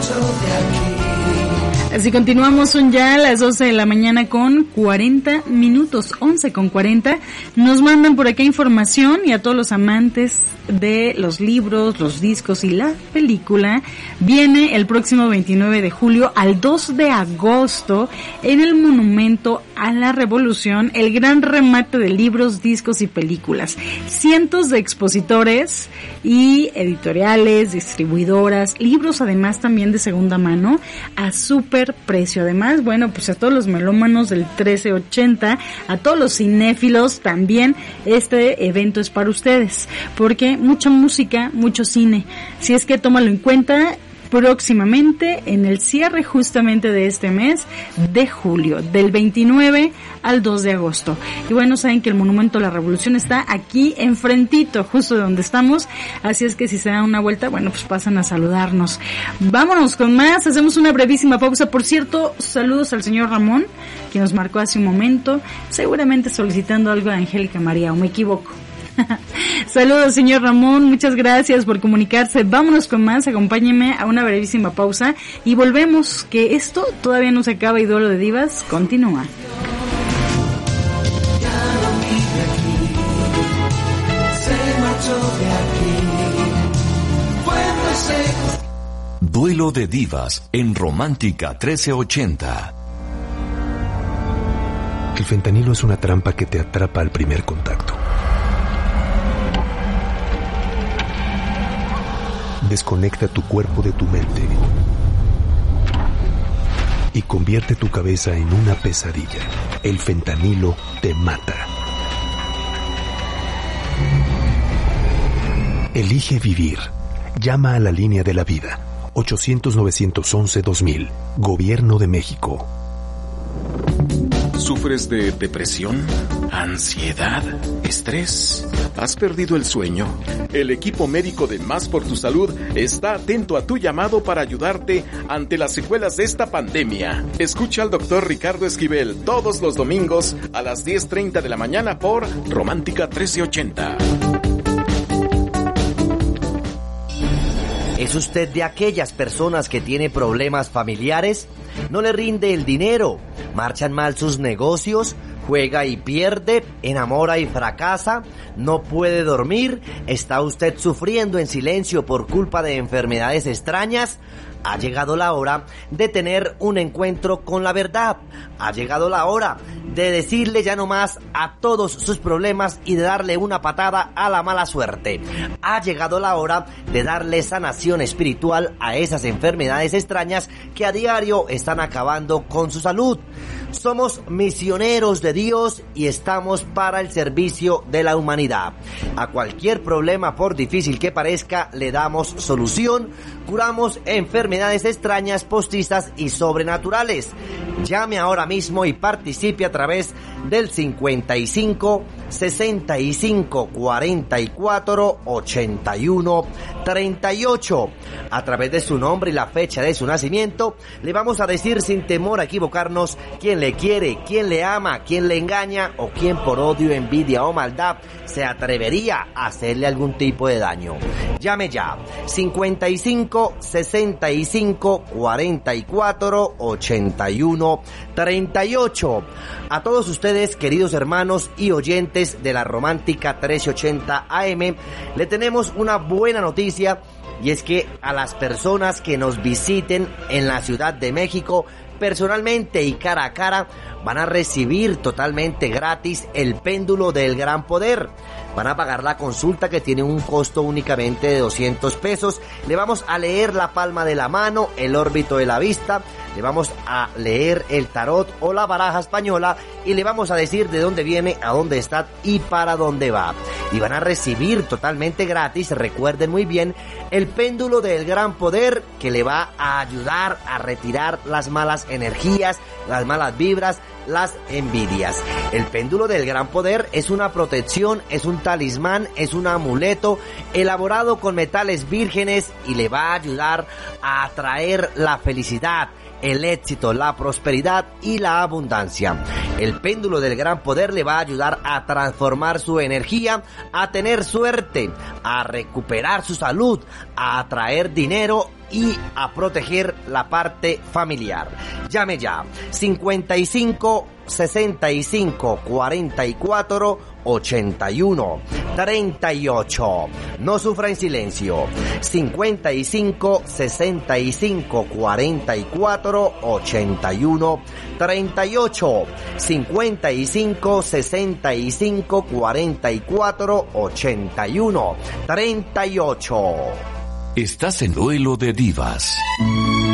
Así continuamos, son ya las 12 de la mañana con 40 minutos, 11 con 40. Nos mandan por acá información y a todos los amantes de los libros, los discos y la película. Viene el próximo 29 de julio al 2 de agosto en el Monumento a la Revolución, el gran remate de libros, discos y películas. Cientos de expositores y editoriales, distribuidoras, libros además también de segunda mano a súper precio. Además, bueno, pues a todos los melómanos del 1380, a todos los cinéfilos también, este evento es para ustedes, porque mucha música, mucho cine. Si es que tómalo en cuenta próximamente en el cierre justamente de este mes de julio, del 29 al 2 de agosto. Y bueno, saben que el Monumento a la Revolución está aquí enfrentito, justo de donde estamos, así es que si se dan una vuelta, bueno, pues pasan a saludarnos. Vámonos con más, hacemos una brevísima pausa. Por cierto, saludos al señor Ramón, que nos marcó hace un momento, seguramente solicitando algo de Angélica María, o me equivoco. Saludos, señor Ramón, muchas gracias por comunicarse. Vámonos con más, acompáñenme a una brevísima pausa y volvemos, que esto todavía no se acaba y Duelo de Divas continúa. Duelo de Divas en Romántica 1380. El fentanilo es una trampa que te atrapa al primer contacto. Desconecta tu cuerpo de tu mente y convierte tu cabeza en una pesadilla. El fentanilo te mata. Elige vivir. Llama a la línea de la vida. 800-911-2000. Gobierno de México. ¿Sufres de depresión, ansiedad, estrés? ¿Has perdido el sueño? El equipo médico de Más por tu Salud está atento a tu llamado para ayudarte ante las secuelas de esta pandemia. Escucha al doctor Ricardo Esquivel todos los domingos a las 10:30 de la mañana por Romántica 1380. ¿Es usted de aquellas personas que tiene problemas familiares? ¿No le rinde el dinero? ¿Marchan mal sus negocios? ¿Juega y pierde? ¿Enamora y fracasa? ¿No puede dormir? ¿Está usted sufriendo en silencio por culpa de enfermedades extrañas? Ha llegado la hora de tener un encuentro con la verdad. Ha llegado la hora de decirle ya no más a todos sus problemas y de darle una patada a la mala suerte. Ha llegado la hora de darle sanación espiritual a esas enfermedades extrañas que a diario están acabando con su salud. Somos misioneros de Dios y estamos para el servicio de la humanidad. A cualquier problema, por difícil que parezca, le damos solución. Curamos enfermedades extrañas, postizas y sobrenaturales. Llame ahora mismo y participe a través del 55 65 44 81 38. A través de su nombre y la fecha de su nacimiento, le vamos a decir sin temor a equivocarnos quién le quiere, quién le ama, quién le engaña o quién por odio, envidia o maldad se atrevería a hacerle algún tipo de daño. Llame ya, 55 65 44 81 38. A todos ustedes, queridos hermanos y oyentes de la Romántica 1380 AM, le tenemos una buena noticia, y es que a las personas que nos visiten en la Ciudad de México personalmente y cara a cara, van a recibir totalmente gratis el péndulo del gran poder. Van a pagar la consulta, que tiene un costo únicamente de 200 pesos. Le vamos a leer la palma de la mano, el órbito de la vista, le vamos a leer el tarot o la baraja española y le vamos a decir de dónde viene, a dónde está y para dónde va. Y van a recibir totalmente gratis, recuerden muy bien, el péndulo del gran poder, que le va a ayudar a retirar las malas energías, las malas vibras, las envidias. El péndulo del gran poder es una protección, es un talismán, es un amuleto elaborado con metales vírgenes y le va a ayudar a atraer la felicidad, el éxito, la prosperidad y la abundancia. El péndulo del gran poder le va a ayudar a transformar su energía, a tener suerte, a recuperar su salud, a atraer dinero y a proteger la parte familiar. Llame ya, 55 65 44 81 38. No sufra en silencio. 55 65 44 81 38. 55 65 44 81 38. Estás en Duelo de Divas.